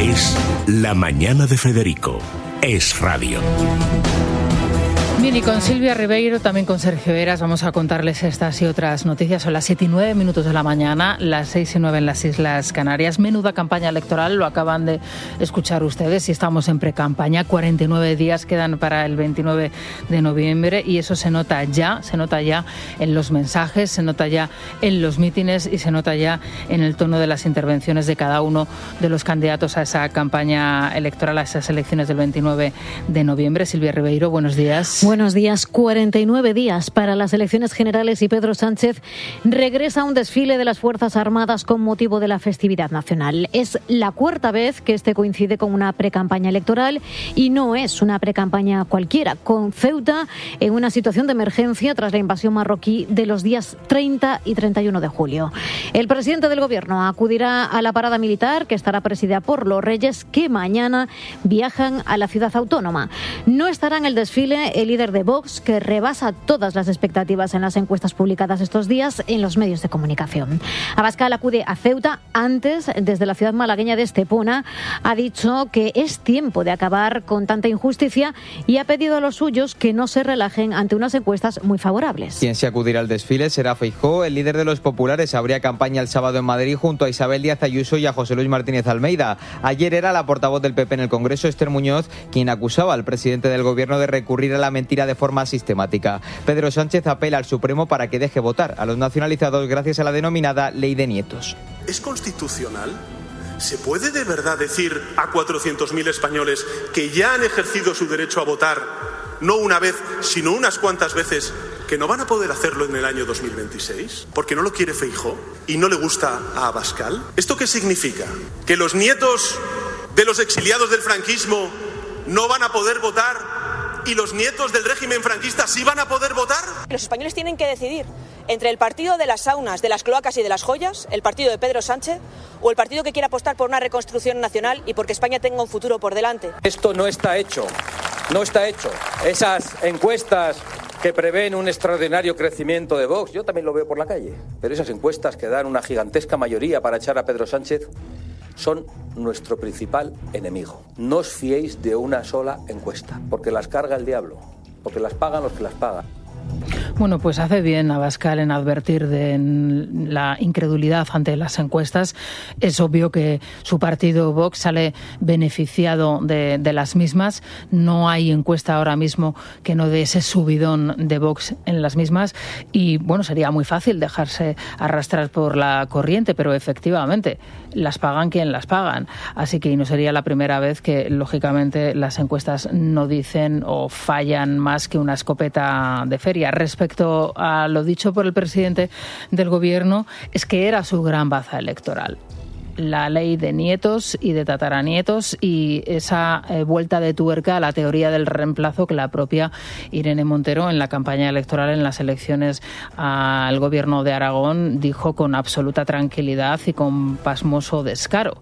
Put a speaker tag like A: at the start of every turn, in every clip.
A: Es La Mañana de Federico. Es radio.
B: Bien, y con Silvia Ribeiro, también con Sergio Heras, vamos a contarles estas y otras noticias. Son las 7:09 de la mañana, las 6:09 en las Islas Canarias. Menuda campaña electoral, lo acaban de escuchar ustedes, y estamos en precampaña. 49 días quedan para el 29 de noviembre y eso se nota ya en los mensajes, se nota ya en los mítines y se nota ya en el tono de las intervenciones de cada uno de los candidatos a esa campaña electoral, a esas elecciones del 29 de noviembre. Silvia Ribeiro, buenos días.
C: Buenos días. 49 días para las elecciones generales y Pedro Sánchez regresa a un desfile de las Fuerzas Armadas con motivo de la festividad nacional. Es la cuarta vez que este coincide con una precampaña electoral y no es una precampaña cualquiera. Con Ceuta en una situación de emergencia tras la invasión marroquí de los días 30 y 31 de julio. El presidente del Gobierno acudirá a la parada militar que estará presidida por los Reyes, que mañana viajan a la ciudad autónoma. No estará en el desfile el líder de Vox, que rebasa todas las expectativas en las encuestas publicadas estos días en los medios de comunicación. Abascal acude a Ceuta antes, desde la ciudad malagueña de Estepona, ha dicho que es tiempo de acabar con tanta injusticia y ha pedido a los suyos que no se relajen ante unas encuestas muy favorables.
D: Quien se acudirá al desfile será Feijóo. El líder de los populares abría campaña el sábado en Madrid junto a Isabel Díaz Ayuso y a José Luis Martínez Almeida. Ayer era la portavoz del PP en el Congreso, Esther Muñoz, quien acusaba al presidente del Gobierno de recurrir a la mentira de forma sistemática. Pedro Sánchez apela al Supremo para que deje votar a los nacionalizados gracias a la denominada Ley de Nietos.
E: ¿Es constitucional? ¿Se puede de verdad decir a 400.000 españoles que ya han ejercido su derecho a votar, no una vez, sino unas cuantas veces, que no van a poder hacerlo en el año 2026? ¿Porque no lo quiere Feijóo y no le gusta a Abascal? ¿Esto qué significa? ¿Que los nietos de los exiliados del franquismo no van a poder votar y los nietos del régimen franquista sí van a poder votar?
F: Los españoles tienen que decidir entre el partido de las saunas, de las cloacas y de las joyas, el partido de Pedro Sánchez, o el partido que quiere apostar por una reconstrucción nacional y porque España tenga un futuro por delante.
G: Esto no está hecho, no está hecho. Esas encuestas que prevén un extraordinario crecimiento de Vox, yo también lo veo por la calle, pero esas encuestas que dan una gigantesca mayoría para echar a Pedro Sánchez son nuestro principal enemigo. No os fiéis de una sola encuesta, porque las carga el diablo, porque las pagan los que las pagan.
B: Bueno, pues hace bien Abascal en advertir de la incredulidad ante las encuestas. Es obvio que su partido Vox sale beneficiado de las mismas. No hay encuesta ahora mismo que no dé ese subidón de Vox en las mismas. Y bueno, sería muy fácil dejarse arrastrar por la corriente, pero efectivamente las pagan quien las pagan. Así que no sería la primera vez que, lógicamente, las encuestas no dicen o fallan más que una escopeta de feria. Respecto a lo dicho por el presidente del Gobierno, es que era su gran baza electoral. La ley de nietos y de tataranietos y esa vuelta de tuerca a la teoría del reemplazo que la propia Irene Montero en la campaña electoral en las elecciones al Gobierno de Aragón dijo con absoluta tranquilidad y con pasmoso descaro.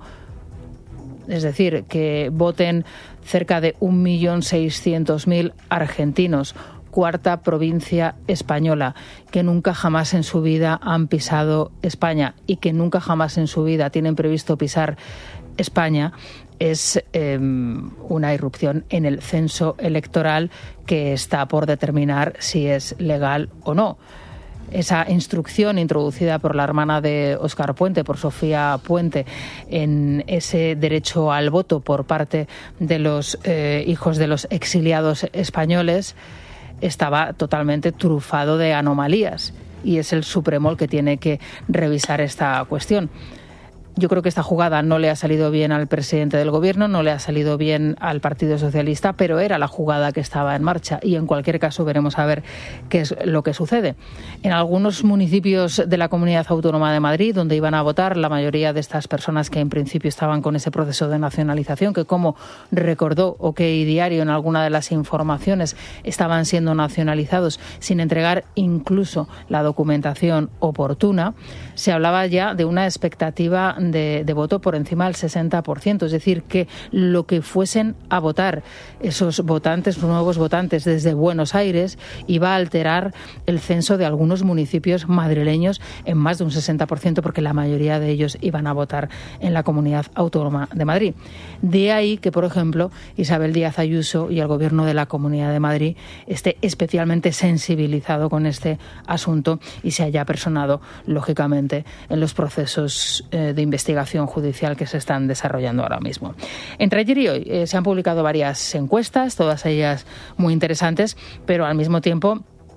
B: Es decir, que voten cerca de 1.600.000 argentinos, cuarta provincia española, que nunca jamás en su vida han pisado España y que nunca jamás en su vida tienen previsto pisar España, es una irrupción en el censo electoral que está por determinar si es legal o no. Esa instrucción introducida por la hermana de Óscar Puente, por Sofía Puente, en ese derecho al voto por parte de los hijos de los exiliados españoles, estaba totalmente trufado de anomalías y es el Supremo el que tiene que revisar esta cuestión. Yo creo que esta jugada no le ha salido bien al presidente del Gobierno, no le ha salido bien al Partido Socialista, pero era la jugada que estaba en marcha y en cualquier caso veremos a ver qué es lo que sucede. En algunos municipios de la Comunidad Autónoma de Madrid, donde iban a votar la mayoría de estas personas que en principio estaban con ese proceso de nacionalización, que como recordó OK Diario en alguna de las informaciones, estaban siendo nacionalizados sin entregar incluso la documentación oportuna, se hablaba ya de una expectativa de voto por encima del 60%. Es decir, que lo que fuesen a votar esos votantes, nuevos votantes desde Buenos Aires, iba a alterar el censo de algunos municipios madrileños en más de un 60%, porque la mayoría de ellos iban a votar en la Comunidad Autónoma de Madrid. De ahí que, por ejemplo, Isabel Díaz Ayuso y el Gobierno de la Comunidad de Madrid esté especialmente sensibilizado con este asunto y se haya personado, lógicamente, en los procesos de investigación judicial que se están desarrollando ahora mismo. Entre ayer y hoy se han publicado varias encuestas, todas ellas muy interesantes, pero al mismo tiempo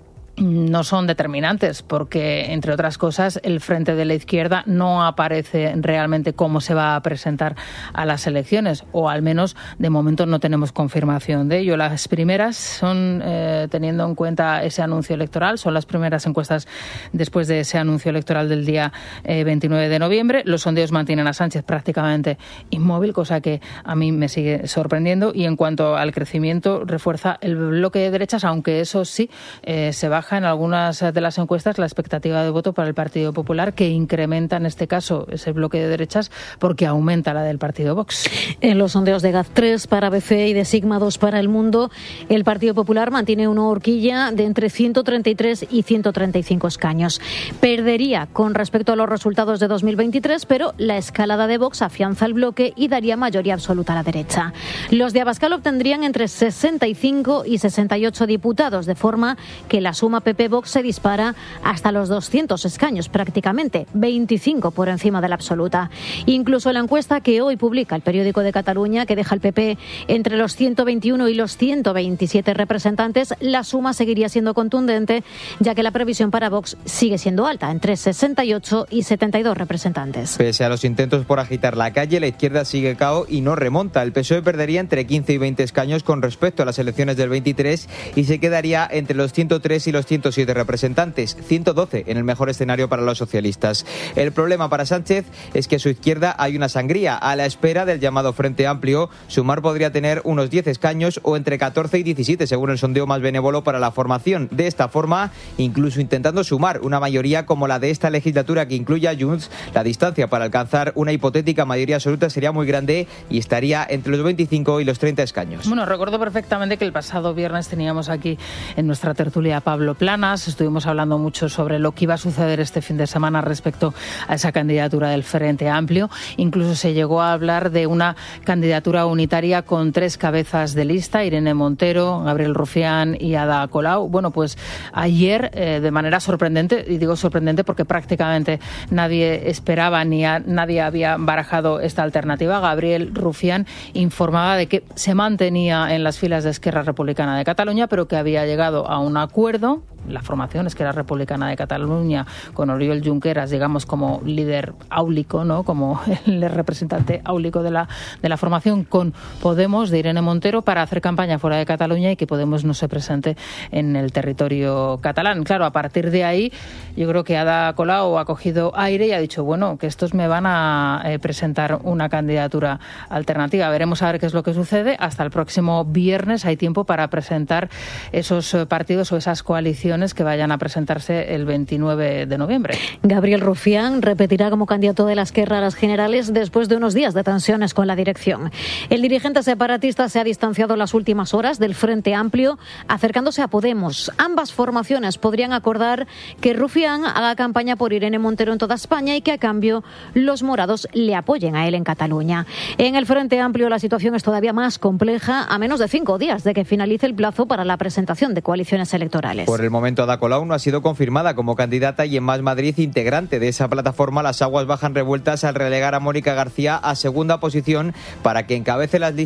B: no son determinantes, porque, entre otras cosas, el Frente de la Izquierda no aparece realmente cómo se va a presentar a las elecciones, o al menos de momento no tenemos confirmación de ello. Las primeras son, teniendo en cuenta ese anuncio electoral, son las primeras encuestas después de ese anuncio electoral del día 29 de noviembre. Los sondeos mantienen a Sánchez prácticamente inmóvil, cosa que a mí me sigue sorprendiendo, y en cuanto al crecimiento, refuerza el bloque de derechas, aunque eso sí, se baja en algunas de las encuestas la expectativa de voto para el Partido Popular, que incrementa en este caso ese bloque de derechas porque aumenta la del partido Vox.
C: En los sondeos de GAZ3 para ABC y de Sigma 2 para El Mundo, el Partido Popular mantiene una horquilla de entre 133 y 135 escaños. Perdería con respecto a los resultados de 2023, pero la escalada de Vox afianza el bloque y daría mayoría absoluta a la derecha. Los de Abascal obtendrían entre 65 y 68 diputados, de forma que la suma PP-Vox se dispara hasta los 200 escaños, prácticamente 25 por encima de la absoluta. Incluso la encuesta que hoy publica el Periódico de Cataluña, que deja al PP entre los 121 y los 127 representantes, la suma seguiría siendo contundente, ya que la previsión para Vox sigue siendo alta, entre 68 y 72 representantes.
D: Pese a los intentos por agitar la calle, la izquierda sigue cao y no remonta. El PSOE perdería entre 15 y 20 escaños con respecto a las elecciones del 23 y se quedaría entre los 103 y los 107 representantes, 112 en el mejor escenario para los socialistas. El problema para Sánchez es que a su izquierda hay una sangría. A la espera del llamado Frente Amplio, Sumar podría tener unos 10 escaños o entre 14 y 17, según el sondeo más benévolo para la formación. De esta forma, incluso intentando sumar una mayoría como la de esta legislatura que incluya a Junts, la distancia para alcanzar una hipotética mayoría absoluta sería muy grande y estaría entre los 25 y los 30 escaños.
B: Bueno, recuerdo perfectamente que el pasado viernes teníamos aquí en nuestra tertulia a Pablo Planas. Estuvimos hablando mucho sobre lo que iba a suceder este fin de semana respecto a esa candidatura del Frente Amplio. Incluso se llegó a hablar de una candidatura unitaria con 3 cabezas de lista: Irene Montero, Gabriel Rufián y Ada Colau. Bueno, pues ayer, de manera sorprendente, y digo sorprendente porque prácticamente nadie esperaba ni nadie había barajado esta alternativa, Gabriel Rufián informaba de que se mantenía en las filas de Esquerra Republicana de Cataluña, pero que había llegado a un acuerdo, la formación Esquerra Republicana de Cataluña, con Oriol Junqueras, digamos, como líder áulico, ¿no?, como el representante áulico de la formación, con Podemos de Irene Montero, para hacer campaña fuera de Cataluña y que Podemos no se presente en el territorio catalán. Claro, a partir de ahí, yo creo que Ada Colau ha cogido aire y ha dicho, bueno, que estos me van a presentar una candidatura alternativa. Veremos a ver qué es lo que sucede. Hasta el próximo viernes hay tiempo para presentar esos partidos o esas coaliciones que vayan a presentarse el 29 de noviembre.
C: Gabriel Rufián repetirá como candidato de la Esquerra a las generales después de unos días de tensiones con la dirección. El dirigente separatista se ha distanciado en las últimas horas del Frente Amplio, acercándose a Podemos. Ambas formaciones podrían acordar que Rufián haga campaña por Irene Montero en toda España y que a cambio los morados le apoyen a él en Cataluña. En el Frente Amplio la situación es todavía más compleja, a menos de 5 días de que finalice el plazo para la presentación de coaliciones electorales.
D: Por el momento, Ada Colau no ha sido confirmada como candidata y en Más Madrid, integrante de esa plataforma, las aguas bajan revueltas al relegar a Mónica García a segunda posición para que encabece las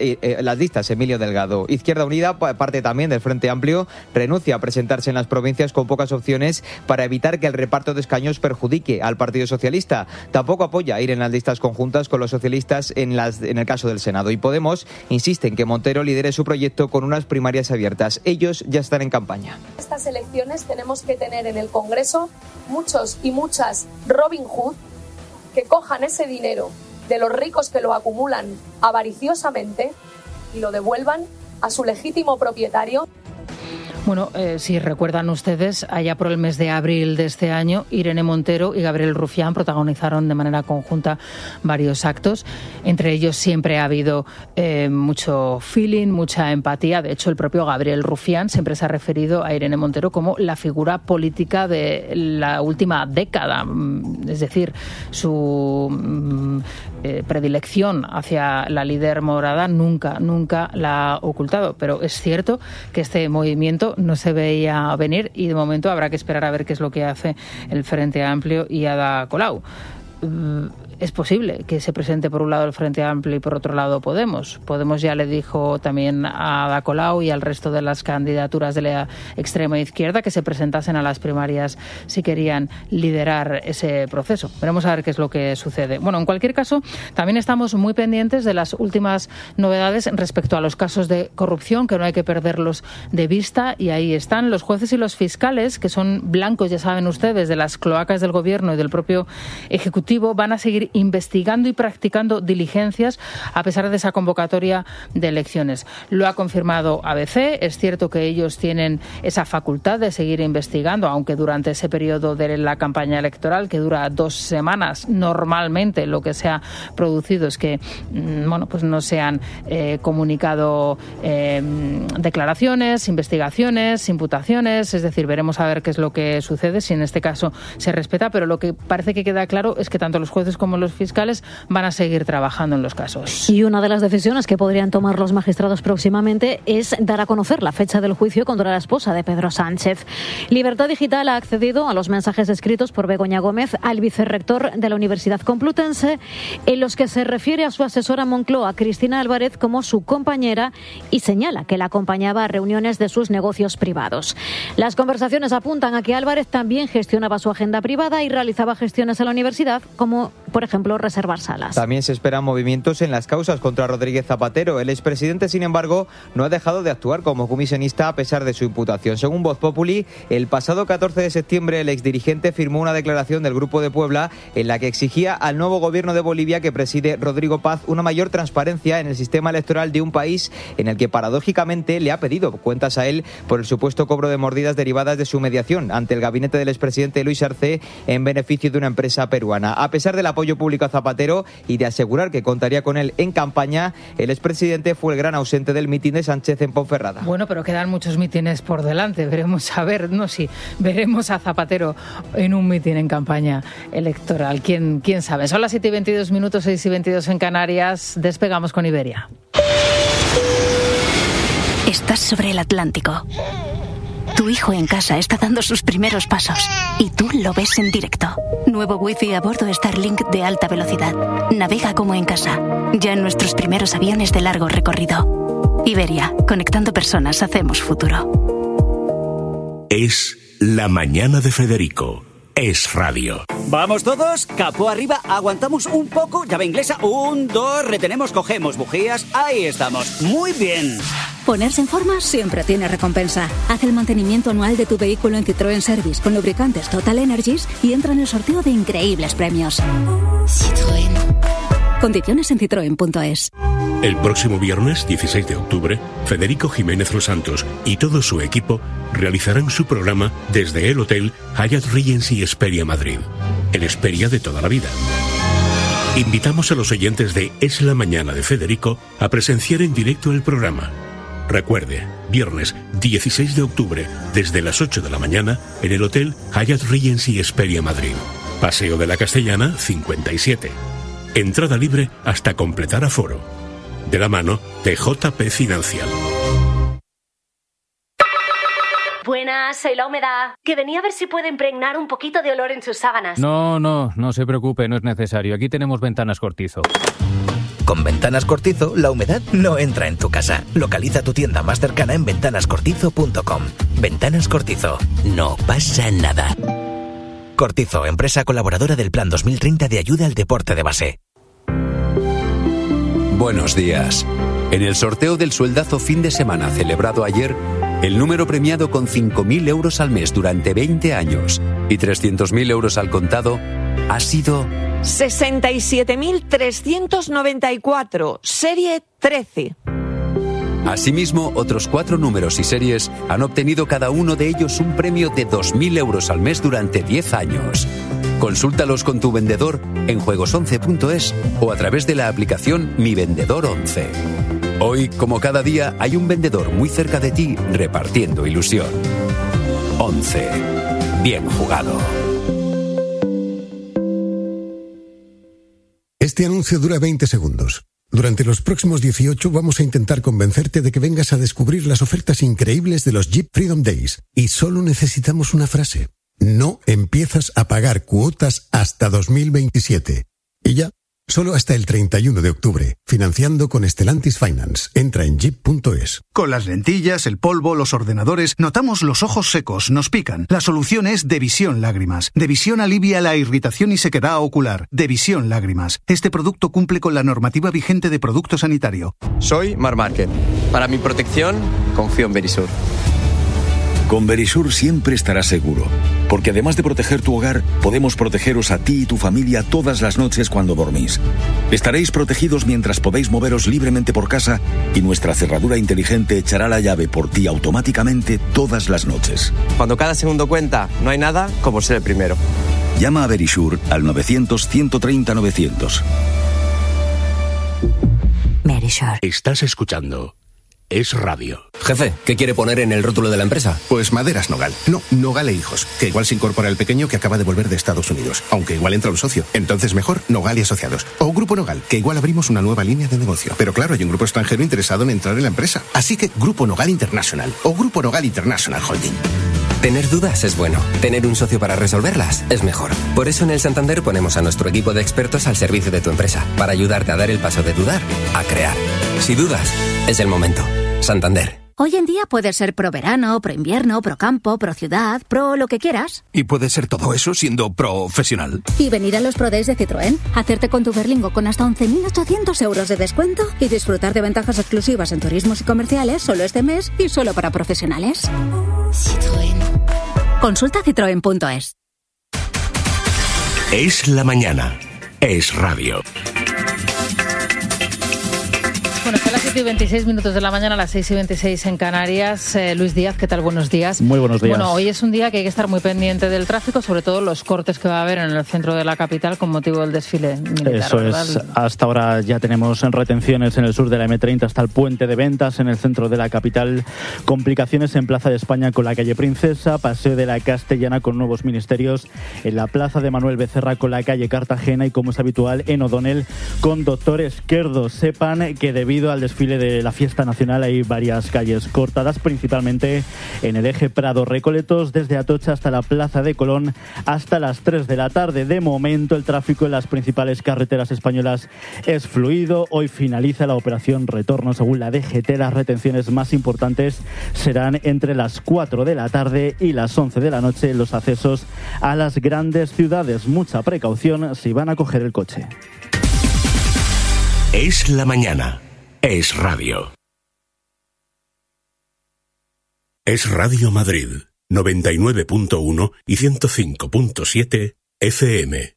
D: listas Emilio Delgado. Izquierda Unida, parte también del Frente Amplio, renuncia a presentarse en las provincias con pocas opciones para evitar que el reparto de escaños perjudique al Partido Socialista. Tampoco apoya ir en las listas conjuntas con los socialistas en el caso del Senado. Y Podemos insiste en que Montero lidere su proyecto con unas primarias abiertas. Ellos ya están en campaña.
H: Estas elecciones tenemos que tener en el Congreso muchos y muchas Robin Hood que cojan ese dinero de los ricos que lo acumulan avariciosamente y lo devuelvan a su legítimo propietario.
B: Bueno, si recuerdan ustedes, allá por el mes de abril de este año, Irene Montero y Gabriel Rufián protagonizaron de manera conjunta varios actos. Entre ellos siempre ha habido mucho feeling, mucha empatía. De hecho, el propio Gabriel Rufián siempre se ha referido a Irene Montero como la figura política de la última década. Es decir, su predilección hacia la líder morada nunca la ha ocultado. Pero es cierto que este movimiento no se veía venir y de momento habrá que esperar a ver qué es lo que hace el Frente Amplio y Ada Colau. Es posible que se presente por un lado el Frente Amplio y por otro lado Podemos. Podemos ya le dijo también a Ada Colau y al resto de las candidaturas de la extrema izquierda que se presentasen a las primarias si querían liderar ese proceso. Veremos a ver qué es lo que sucede. Bueno, en cualquier caso, también estamos muy pendientes de las últimas novedades respecto a los casos de corrupción, que no hay que perderlos de vista, y ahí están los jueces y los fiscales, que son blancos, ya saben ustedes, de las cloacas del Gobierno y del propio Ejecutivo, van a seguir investigando y practicando diligencias a pesar de esa convocatoria de elecciones. Lo ha confirmado ABC. Es cierto que ellos tienen esa facultad de seguir investigando, aunque durante ese periodo de la campaña electoral, que dura 2 semanas, normalmente lo que se ha producido es que pues no se han comunicado declaraciones, investigaciones, imputaciones. Es decir, veremos a ver qué es lo que sucede, si en este caso se respeta, pero lo que parece que queda claro es que tanto los jueces como los fiscales van a seguir trabajando en los casos.
C: Y una de las decisiones que podrían tomar los magistrados próximamente es dar a conocer la fecha del juicio contra la esposa de Pedro Sánchez. Libertad Digital ha accedido a los mensajes escritos por Begoña Gómez al vicerrector de la Universidad Complutense, en los que se refiere a su asesora Moncloa, Cristina Álvarez, como su compañera, y señala que la acompañaba a reuniones de sus negocios privados. Las conversaciones apuntan a que Álvarez también gestionaba su agenda privada y realizaba gestiones a la universidad, como por ejemplo reservar salas.
D: También se esperan movimientos en las causas contra Rodríguez Zapatero. El expresidente, sin embargo, no ha dejado de actuar como comisionista a pesar de su imputación. Según Voz Populi, el pasado 14 de septiembre el exdirigente firmó una declaración del Grupo de Puebla en la que exigía al nuevo gobierno de Bolivia, que preside Rodrigo Paz, una mayor transparencia en el sistema electoral de un país en el que paradójicamente le ha pedido cuentas a él por el supuesto cobro de mordidas derivadas de su mediación ante el gabinete del expresidente Luis Arce en beneficio de una empresa peruana. A pesar del apoyo público a Zapatero y de asegurar que contaría con él en campaña, el expresidente fue el gran ausente del mitin de Sánchez en Ponferrada.
B: Bueno, pero quedan muchos mítines por delante. Veremos veremos a Zapatero en un mitin en campaña electoral. ¿Quién sabe? Son las 7:22, 6:22 en Canarias. Despegamos con Iberia.
I: Estás sobre el Atlántico. Tu hijo en casa está dando sus primeros pasos y tú lo ves en directo. Nuevo Wi-Fi a bordo Starlink de alta velocidad. Navega como en casa. Ya en nuestros primeros aviones de largo recorrido. Iberia, conectando personas, hacemos futuro.
A: Es La Mañana de Federico. Es radio.
J: ¿Vamos todos? Capó arriba, aguantamos un poco, llave inglesa, 1, 2, retenemos, cogemos bujías, ahí estamos. Muy bien.
K: Ponerse en forma siempre tiene recompensa. Haz el mantenimiento anual de tu vehículo en Citroën Service con lubricantes Total Energies y entra en el sorteo de increíbles premios. Citroën. Condiciones en citroen.es.
A: El próximo viernes, 16 de octubre, Federico Jiménez Los Santos y todo su equipo realizarán su programa desde el Hotel Hyatt Regency Hesperia Madrid, el Hesperia de toda la vida. Invitamos a los oyentes de Es la Mañana de Federico a presenciar en directo el programa. Recuerde, viernes 16 de octubre, desde las 8 de la mañana, en el Hotel Hyatt Regency Hesperia Madrid. Paseo de la Castellana, 57. Entrada libre hasta completar aforo. De la mano de JP Financial.
L: Buenas, soy La Humedad. Que venía a ver si puede impregnar un poquito de olor en sus sábanas.
M: No se preocupe, no es necesario. Aquí tenemos Ventanas Cortizo.
N: Con Ventanas Cortizo, la humedad no entra en tu casa. Localiza tu tienda más cercana en ventanascortizo.com. Ventanas Cortizo. No pasa nada. Cortizo, empresa colaboradora del Plan 2030 de ayuda al deporte de base.
O: Buenos días. En el sorteo del sueldazo fin de semana celebrado ayer, el número premiado con 5.000 euros al mes durante 20 años y 300.000 euros al contado ha sido
P: 67.394, serie 13.
O: Asimismo, otros 4 números y series han obtenido cada uno de ellos un premio de 2.000 euros al mes durante 10 años. Consúltalos con tu vendedor en juegos11.es o a través de la aplicación Mi Vendedor 11. Hoy, como cada día, hay un vendedor muy cerca de ti repartiendo ilusión. 11. Bien jugado.
P: Este anuncio dura 20 segundos. Durante los próximos 18 vamos a intentar convencerte de que vengas a descubrir las ofertas increíbles de los Jeep Freedom Days. Y solo necesitamos una frase. No empiezas a pagar cuotas hasta 2027. Y ya, solo hasta el 31 de octubre. Financiando con Stellantis Finance. Entra en jeep.es.
Q: Con las lentillas, el polvo, los ordenadores, notamos los ojos secos, nos pican. La solución es Devisión Lágrimas. Devisión alivia la irritación y sequedad ocular. Devisión Lágrimas. Este producto cumple con la normativa vigente de producto sanitario.
R: Soy Marc Márquez. Para mi protección, confío en Verisur.
S: Con Verisur siempre estarás seguro, porque además de proteger tu hogar, podemos protegeros a ti y tu familia todas las noches cuando dormís. Estaréis protegidos mientras podéis moveros libremente por casa y nuestra cerradura inteligente echará la llave por ti automáticamente todas las noches.
R: Cuando cada segundo cuenta, no hay nada como ser el primero.
S: Llama a Verisur al 900-130-900.
A: Verisur. Estás escuchando Es Radio.
T: Jefe, ¿qué quiere poner en el rótulo de la empresa?
U: Pues Maderas Nogal. No, Nogal e Hijos. Que igual se incorpora el pequeño que acaba de volver de Estados Unidos. Aunque igual entra un socio. Entonces mejor Nogal y Asociados. O Grupo Nogal, que igual abrimos una nueva línea de negocio. Pero claro, hay un grupo extranjero interesado en entrar en la empresa. Así que Grupo Nogal International. O Grupo Nogal International Holding.
T: Tener dudas es bueno. Tener un socio para resolverlas es mejor. Por eso en el Santander ponemos a nuestro equipo de expertos al servicio de tu empresa. Para ayudarte a dar el paso de dudar a crear. Si dudas, es el momento. Santander.
K: Hoy en día puedes ser pro verano, pro invierno, pro campo, pro ciudad, pro lo que quieras.
V: Y puedes ser todo eso siendo profesional.
K: Y venir a los Pro Days de Citroën, hacerte con tu Berlingo con hasta 11.800 euros de descuento y disfrutar de ventajas exclusivas en turismos y comerciales solo este mes y solo para profesionales. Citroën. Consulta citroen.es.
A: Es la mañana. Es Radio.
B: Bueno, son las 7:26 de la mañana, las 6:26 en Canarias. Luis Díaz, ¿qué tal? Buenos días.
W: Muy buenos días.
B: Bueno, hoy es un día que hay que estar muy pendiente del tráfico, sobre todo los cortes que va a haber en el centro de la capital con motivo del desfile militar.
W: Eso ¿verdad? Es. Hasta ahora ya tenemos retenciones en el sur de la M30 hasta el puente de Ventas, en el centro de la capital. Complicaciones en Plaza de España con la calle Princesa, Paseo de la Castellana con nuevos ministerios, en la Plaza de Manuel Becerra con la calle Cartagena y, como es habitual, en O'Donnell con Doctor Esquerdo. Sepan que debido al desfile de la fiesta nacional hay varias calles cortadas, principalmente en el eje Prado-Recoletos, desde Atocha hasta la Plaza de Colón hasta las 3 de la tarde. De momento el tráfico en las principales carreteras españolas es fluido. Hoy finaliza la operación retorno. Según la DGT, las retenciones más importantes serán entre las 4 de la tarde y las 11 de la noche en los accesos a las grandes ciudades. Mucha precaución si van a coger el coche.
A: Es la mañana. Es Radio. Es Radio Madrid, 99.1 y 105.7 FM.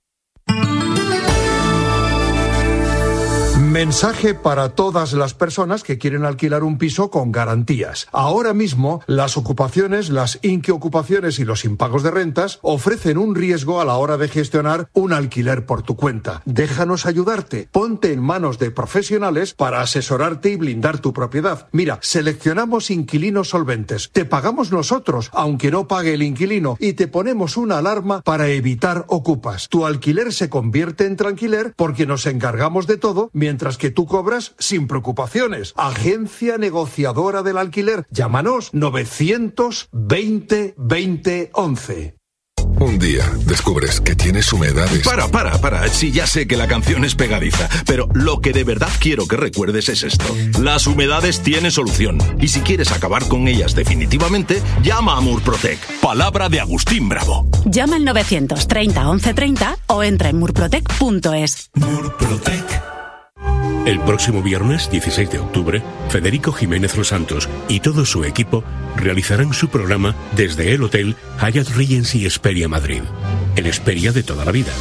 X: Mensaje para todas las personas que quieren alquilar un piso con garantías. Ahora mismo, las ocupaciones, las inquiocupaciones y los impagos de rentas ofrecen un riesgo a la hora de gestionar un alquiler por tu cuenta. Déjanos ayudarte. Ponte en manos de profesionales para asesorarte y blindar tu propiedad. Mira, seleccionamos inquilinos solventes. Te pagamos nosotros, aunque no pague el inquilino, y te ponemos una alarma para evitar ocupas. Tu alquiler se convierte en tranquiler porque nos encargamos de todo, mientras que tú cobras sin preocupaciones. Agencia negociadora del alquiler. Llámanos 920 20 11.
Y: Un día descubres que tienes humedades.
V: Para. Sí, ya sé que la canción es pegadiza, pero lo que de verdad quiero que recuerdes es esto. Las humedades tienen solución. Y si quieres acabar con ellas definitivamente, llama a Murprotec. Palabra de Agustín Bravo.
Z: Llama al 930 1130 o entra en murprotec.es.
A: Murprotec. El próximo viernes, 16 de octubre, Federico Jiménez Los Santos y todo su equipo realizarán su programa desde el Hotel Hyatt Regency Esperia Madrid, el Esperia de toda la vida.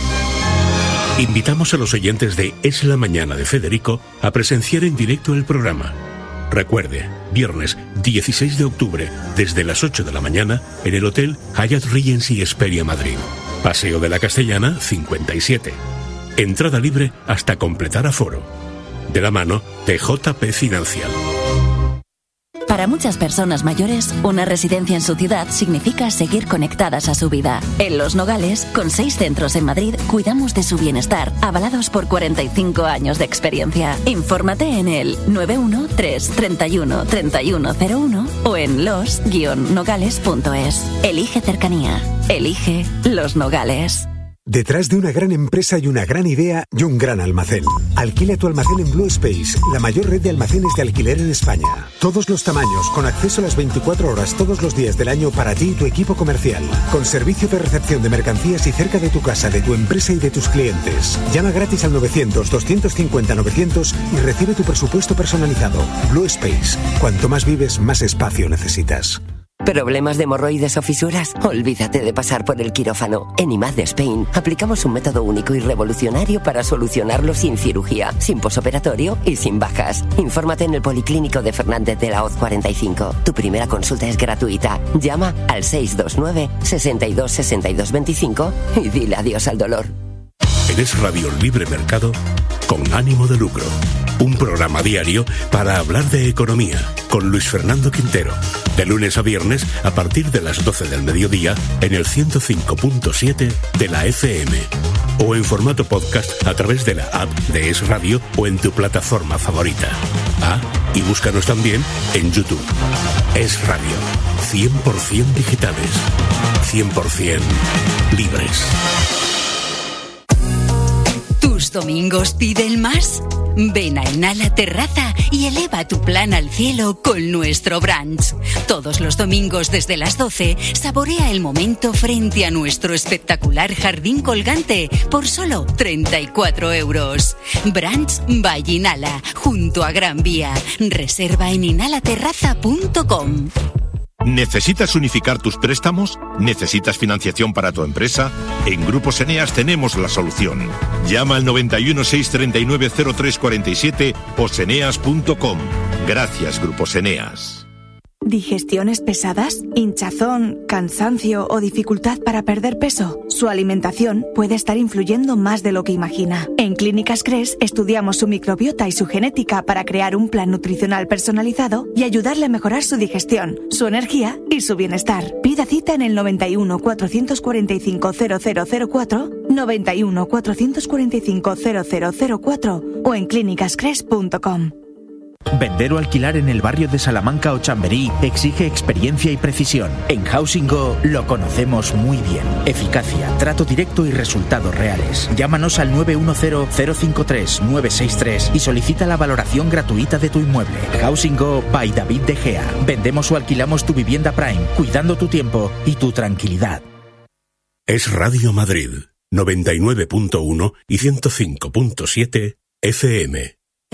A: Invitamos a los oyentes de Es la Mañana de Federico a presenciar en directo el programa. Recuerde, viernes 16 de octubre, desde las 8 de la mañana, en el Hotel Hyatt Regency Esperia Madrid. Paseo de la Castellana 57. Entrada libre hasta completar aforo. De la mano de JP Financial.
C: Para muchas personas mayores, una residencia en su ciudad significa seguir conectadas a su vida. En Los Nogales, con 6 centros en Madrid, cuidamos de su bienestar, avalados por 45 años de experiencia. Infórmate en el 913-31-3101 o en los-nogales.es. Elige cercanía. Elige Los Nogales.
D: Detrás de una gran empresa y una gran idea y un gran almacén. Alquila tu almacén en Blue Space, la mayor red de almacenes de alquiler en España. Todos los tamaños, con acceso a las 24 horas todos los días del año para ti y tu equipo comercial. Con servicio de recepción de mercancías y cerca de tu casa, de tu empresa y de tus clientes. Llama gratis al 900-250-900 y recibe tu presupuesto personalizado. Blue Space. Cuanto más vives, más espacio necesitas.
E: ¿Problemas de hemorroides o fisuras? Olvídate de pasar por el quirófano. En IMAD de Spain aplicamos un método único y revolucionario para solucionarlo sin cirugía, sin posoperatorio y sin bajas. Infórmate en el Policlínico de Fernández de la Hoz 45. Tu primera consulta es gratuita. Llama al 629 62 62 25 y dile adiós al dolor.
A: Eres Radio Libre Mercado con ánimo de lucro. Un programa diario para hablar de economía con Luis Fernando Quintero. De lunes a viernes a partir de las 12 del mediodía en el 105.7 de la FM. O en formato podcast a través de la app de Es Radio o en tu plataforma favorita. Y búscanos también en YouTube. Es Radio. 100% digitales. 100% libres.
F: ¿Tus domingos piden más? Ven a Inhala Terraza y eleva tu plan al cielo con nuestro brunch. Todos los domingos desde las 12, saborea el momento frente a nuestro espectacular jardín colgante por solo 34 euros. Brunch by Inhala, junto a Gran Vía. Reserva en inhalaterraza.com.
V: ¿Necesitas unificar tus préstamos? ¿Necesitas financiación para tu empresa? En Grupos Eneas tenemos la solución. Llama al 91 639 0347 o seneas.com. Gracias, Grupos Eneas.
G: ¿Digestiones pesadas? ¿Hinchazón, cansancio o dificultad para perder peso? Su alimentación puede estar influyendo más de lo que imagina. En Clínicas Cres estudiamos su microbiota y su genética para crear un plan nutricional personalizado y ayudarle a mejorar su digestión, su energía y su bienestar. Pida cita en el 91 445 0004, 91 445 0004 o en clínicascres.com.
H: Vender o alquilar en el barrio de Salamanca o Chamberí exige experiencia y precisión. En Housing Go lo conocemos muy bien. Eficacia, trato directo y resultados reales. Llámanos al 910-053-963 y solicita la valoración gratuita de tu inmueble. Housing Go by David De Gea. Vendemos o alquilamos tu vivienda Prime, cuidando tu tiempo y tu tranquilidad.
A: Es Radio Madrid, 99.1 y 105.7 FM.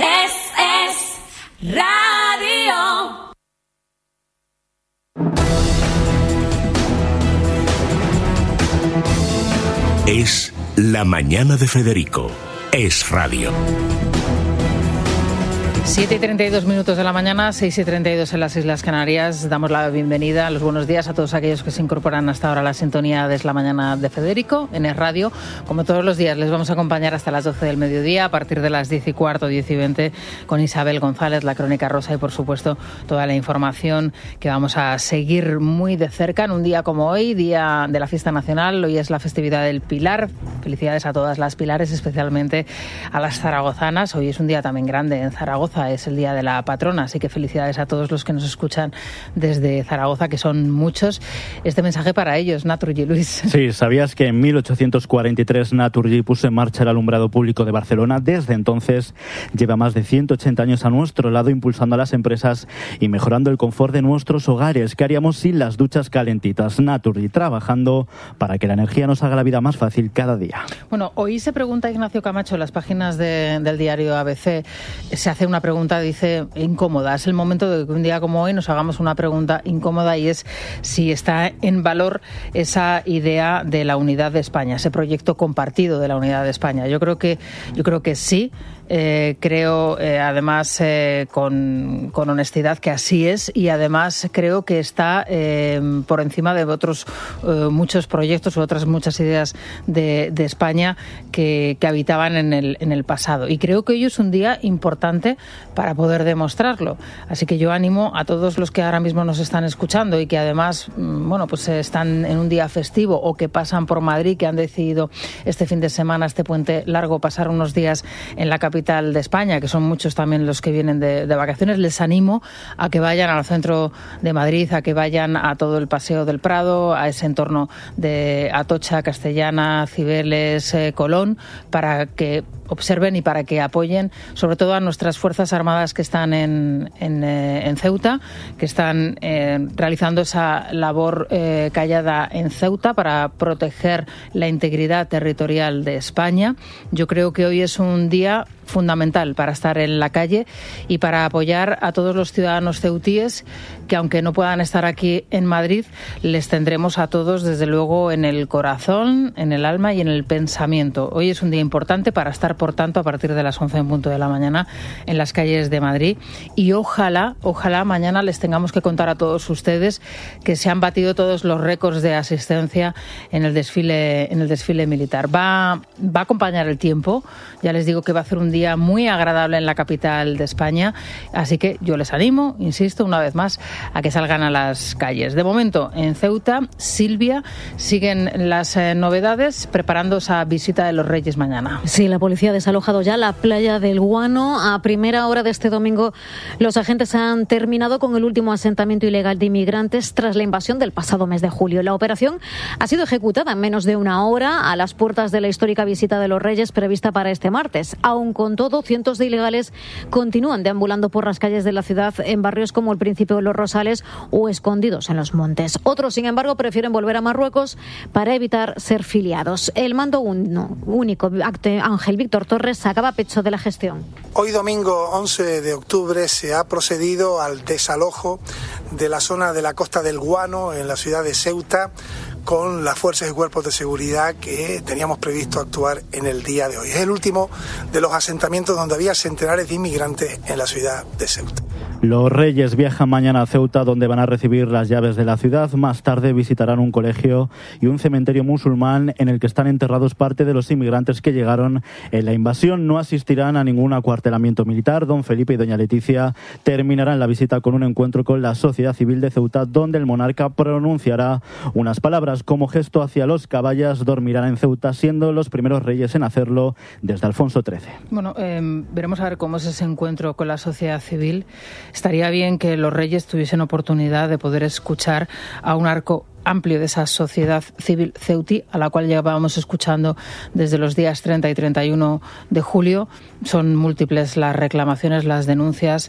F: Radio.
A: Es la mañana de Federico. Es Radio.
B: 7:32 de la mañana, 6:32 en las Islas Canarias. Damos la bienvenida, los buenos días a todos aquellos que se incorporan hasta ahora a la sintonía de Es la mañana de Federico en Es Radio. Como todos los días, les vamos a acompañar hasta las 12 del mediodía, a partir de las 10:15, 10:20, con Isabel González, la Crónica Rosa y, por supuesto, toda la información que vamos a seguir muy de cerca en un día como hoy, día de la fiesta nacional. Hoy es la festividad del Pilar. Felicidades a todas las Pilares, especialmente a las zaragozanas. Hoy es un día también grande en Zaragoza. Es el día de la patrona, así que felicidades a todos los que nos escuchan desde Zaragoza, que son muchos. Este mensaje para ellos, Naturgy, Luis.
W: Sí, ¿sabías que en 1843 Naturgy puso en marcha el alumbrado público de Barcelona? Desde entonces lleva más de 180 años a nuestro lado, impulsando a las empresas y mejorando el confort de nuestros hogares. ¿Qué haríamos sin las duchas calentitas? Naturgy, trabajando para que la energía nos haga la vida más fácil cada día.
B: Bueno, hoy se pregunta Ignacio Camacho en las páginas del diario ABC, se hace una pregunta, dice, incómoda. Es el momento de que un día como hoy nos hagamos una pregunta incómoda, y es si está en valor esa idea de la unidad de España, ese proyecto compartido de la unidad de España. Yo creo que sí. Creo, además, con honestidad, que así es, y además creo que está por encima de otros muchos proyectos u otras muchas ideas de España que habitaban en el pasado. Y creo que hoy es un día importante para poder demostrarlo. Así que yo animo a todos los que ahora mismo nos están escuchando y que además, bueno, pues están en un día festivo o que pasan por Madrid, que han decidido este fin de semana, este puente largo, pasar unos días en la capital de España, que son muchos también los que vienen de vacaciones. Les animo a que vayan al centro de Madrid, a que vayan a todo el Paseo del Prado, a ese entorno de Atocha, Castellana, Cibeles, Colón, para que observen y para que apoyen sobre todo a nuestras Fuerzas Armadas que están en Ceuta, que están realizando esa labor callada en Ceuta para proteger la integridad territorial de España. Yo creo que hoy es un día fundamental para estar en la calle y para apoyar a todos los ciudadanos ceutíes que, aunque no puedan estar aquí en Madrid, les tendremos a todos, desde luego, en el corazón, en el alma y en el pensamiento. Hoy es un día importante para estar, por tanto, a partir de las 11 en punto de la mañana en las calles de Madrid, y ojalá mañana les tengamos que contar a todos ustedes que se han batido todos los récords de asistencia en el desfile militar. Va a acompañar el tiempo, ya les digo que va a ser un día muy agradable en la capital de España, así que yo les animo, insisto, una vez más, a que salgan a las calles. De momento, en Ceuta, Silvia, siguen las novedades preparando esa visita de los Reyes mañana.
I: Sí, la policía ha desalojado ya la playa del Guano. A primera hora de este domingo, los agentes han terminado con el último asentamiento ilegal de inmigrantes tras la invasión del pasado mes de julio. La operación ha sido ejecutada en menos de una hora a las puertas de la histórica visita de los Reyes prevista para este martes. Aun con todo, cientos de ilegales continúan deambulando por las calles de la ciudad en barrios como el Príncipe de los Rosales o escondidos en los montes. Otros, sin embargo, prefieren volver a Marruecos para evitar ser filiados. El mando único, Ángel Víctor Torres, sacaba pecho de la gestión.
J: Hoy domingo 11 de octubre se ha procedido al desalojo de la zona de la costa del Guano en la ciudad de Ceuta, con las fuerzas y cuerpos de seguridad que teníamos previsto actuar en el día de hoy. Es el último de los asentamientos donde había centenares de inmigrantes en la ciudad de Ceuta.
W: Los Reyes viajan mañana a Ceuta, donde van a recibir las llaves de la ciudad. Más tarde visitarán un colegio y un cementerio musulmán en el que están enterrados parte de los inmigrantes que llegaron en la invasión. No asistirán a ningún acuartelamiento militar. Don Felipe y doña Leticia terminarán la visita con un encuentro con la sociedad civil de Ceuta, donde el monarca pronunciará unas palabras. Como gesto hacia los caballas, dormirán en Ceuta, siendo los primeros reyes en hacerlo desde Alfonso XIII.
B: Bueno, veremos a ver cómo es ese encuentro con la sociedad civil. Estaría bien que los reyes tuviesen oportunidad de poder escuchar a un arco amplio de esa sociedad civil ceutí, a la cual llevábamos escuchando desde los días 30 y 31 de julio. Son múltiples las reclamaciones, las denuncias,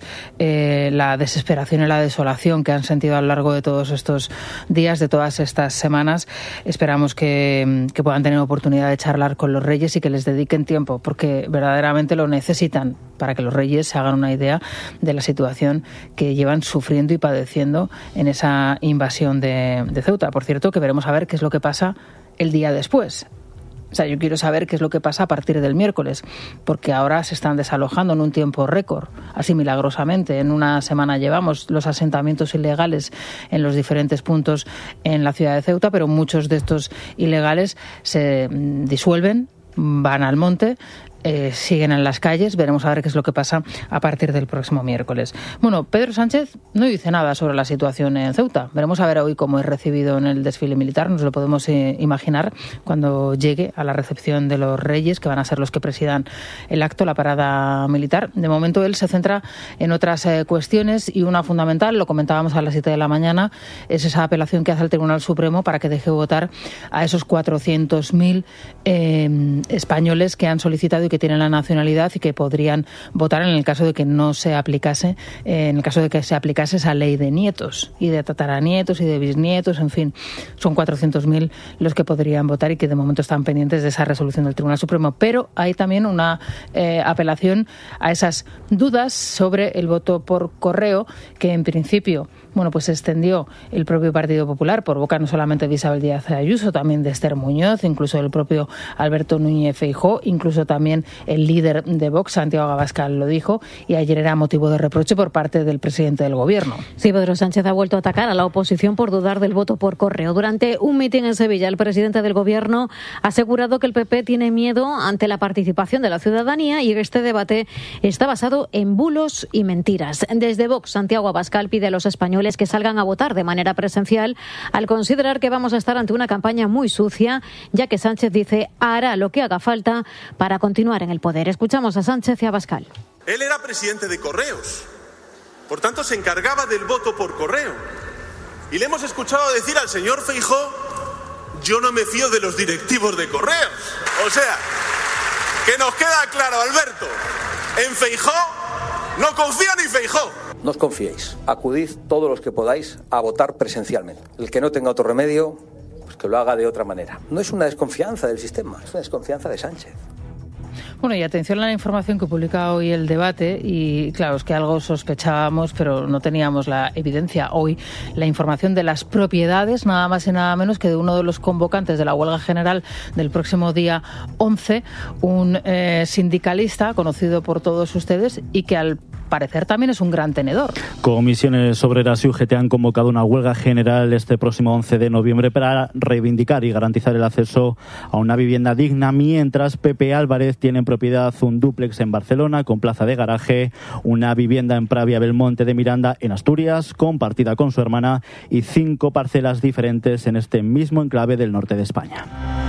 B: la desesperación y la desolación que han sentido a lo largo de todos estos días, de todas estas semanas. Esperamos que puedan tener oportunidad de charlar con los reyes y que les dediquen tiempo, porque verdaderamente lo necesitan, para que los reyes se hagan una idea de la situación que llevan sufriendo y padeciendo en esa invasión de Ceuta. Por cierto, que veremos a ver qué es lo que pasa el día después. O sea, yo quiero saber qué es lo que pasa a partir del miércoles, porque ahora se están desalojando en un tiempo récord, así milagrosamente. En una semana llevamos los asentamientos ilegales en los diferentes puntos en la ciudad de Ceuta, pero muchos de estos ilegales se disuelven, van al monte, siguen en las calles. Veremos a ver qué es lo que pasa a partir del próximo miércoles. Bueno, Pedro Sánchez no dice nada sobre la situación en Ceuta. Veremos a ver hoy cómo es recibido en el desfile militar. Nos lo podemos imaginar cuando llegue a la recepción de los Reyes, que van a ser los que presidan el acto, la parada militar. De momento él se centra en otras cuestiones, y una fundamental, lo comentábamos a las 7 de la mañana, es esa apelación que hace el Tribunal Supremo para que deje votar a esos 400.000 españoles que han solicitado y que tienen la nacionalidad y que podrían votar en el caso de que no se aplicase, en el caso de que se aplicase esa ley de nietos y de tataranietos y de bisnietos, en fin, son 400.000 los que podrían votar y que de momento están pendientes de esa resolución del Tribunal Supremo. Pero hay también una apelación a esas dudas sobre el voto por correo, que en principio, bueno, pues se extendió el propio Partido Popular por boca no solamente de Isabel Díaz Ayuso, también de Esther Muñoz, incluso del propio Alberto Núñez Feijóo, incluso también también el líder de Vox, Santiago Abascal, lo dijo, y ayer era motivo de reproche por parte del presidente del Gobierno.
I: Sí, Pedro Sánchez ha vuelto a atacar a la oposición por dudar del voto por correo. Durante un mitin en Sevilla, el presidente del Gobierno ha asegurado que el PP tiene miedo ante la participación de la ciudadanía y que este debate está basado en bulos y mentiras. Desde Vox, Santiago Abascal pide a los españoles que salgan a votar de manera presencial al considerar que vamos a estar ante una campaña muy sucia, ya que Sánchez dice hará lo que haga falta para continuar en el poder. Escuchamos a Sánchez y a Abascal.
L: Él era presidente de Correos, por tanto se encargaba del voto por correo. Y le hemos escuchado decir al señor Feijóo: yo no me fío de los directivos de Correos. O sea, que nos queda claro, Alberto, en Feijóo no confía ni Feijóo.
M: No os confiéis, acudid todos los que podáis a votar presencialmente. El que no tenga otro remedio, pues que lo haga de otra manera. No es una desconfianza del sistema, es una desconfianza de Sánchez.
B: Bueno, y atención a la información que publica hoy El Debate, y claro, es que algo sospechábamos, pero no teníamos la evidencia. Hoy la información de las propiedades, nada más y nada menos que de uno de los convocantes de la huelga general del próximo día 11, un sindicalista conocido por todos ustedes y que al parecer también es un gran tenedor.
W: Comisiones Obreras y UGT han convocado una huelga general este próximo 11 de noviembre para reivindicar y garantizar el acceso a una vivienda digna, mientras Pepe Álvarez tiene en propiedad un dúplex en Barcelona con plaza de garaje, una vivienda en Pravia Belmonte de Miranda en Asturias, compartida con su hermana, y 5 parcelas diferentes en este mismo enclave del norte de España.